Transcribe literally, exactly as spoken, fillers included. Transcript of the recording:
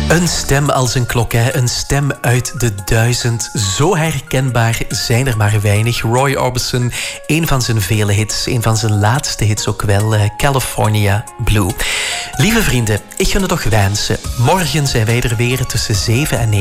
Een stem als een klok, hè? Een stem uit de duizend. Zo herkenbaar zijn er maar weinig. Roy Orbison, een van zijn vele hits, een van zijn laatste hits ook wel, uh, California Blue. Lieve vrienden, ik gun het toch wensen. Morgen zijn wij er weer tussen zeven en negen.